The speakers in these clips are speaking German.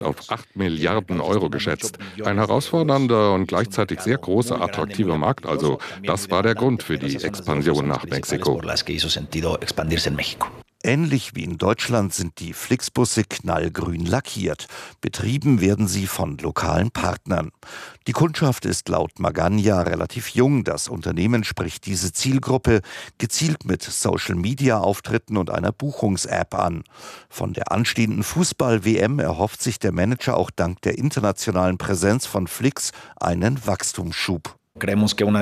auf 8 Milliarden Euro geschätzt. Ein herausfordernder und gleichzeitig sehr großer, attraktiver Markt also. Das war der Grund für die Expansion nach Mexiko. Ähnlich wie in Deutschland sind die Flixbusse knallgrün lackiert. Betrieben werden sie von lokalen Partnern. Die Kundschaft ist laut Magana relativ jung. Das Unternehmen spricht diese Zielgruppe gezielt mit Social-Media-Auftritten und einer Buchungs-App an. Von der anstehenden Fußball-WM erhofft sich der Manager auch dank der internationalen Präsenz von Flix einen Wachstumsschub. Wir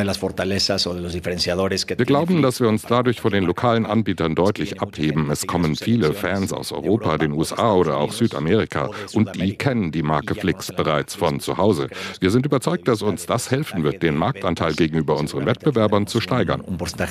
glauben, dass wir uns dadurch von den lokalen Anbietern deutlich abheben. Es kommen viele Fans aus Europa, den USA oder auch Südamerika und die kennen die Marke Flix bereits von zu Hause. Wir sind überzeugt, dass uns das helfen wird, den Marktanteil gegenüber unseren Wettbewerbern zu steigern.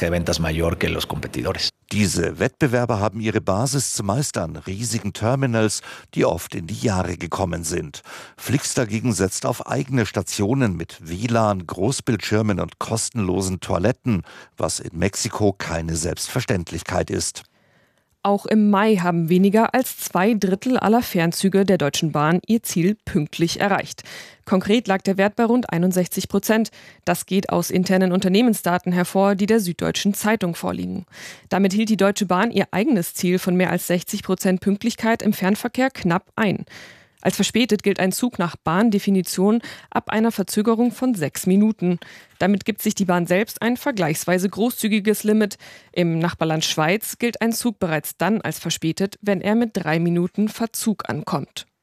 Diese Wettbewerber haben ihre Basis zumeist an riesigen Terminals, die oft in die Jahre gekommen sind. Flix dagegen setzt auf eigene Stationen mit WLAN, Großbildschirmen und kostenlosen Toiletten, was in Mexiko keine Selbstverständlichkeit ist. Auch im Mai haben weniger als 2/3 aller Fernzüge der Deutschen Bahn ihr Ziel pünktlich erreicht. Konkret lag der Wert bei rund 61%. Das geht aus internen Unternehmensdaten hervor, die der Süddeutschen Zeitung vorliegen. Damit hielt die Deutsche Bahn ihr eigenes Ziel von mehr als 60% Pünktlichkeit im Fernverkehr knapp ein. Als verspätet gilt ein Zug nach Bahndefinition ab einer Verzögerung von 6 Minuten. Damit gibt sich die Bahn selbst ein vergleichsweise großzügiges Limit. Im Nachbarland Schweiz gilt ein Zug bereits dann als verspätet, wenn er mit 3 Minuten Verzug ankommt.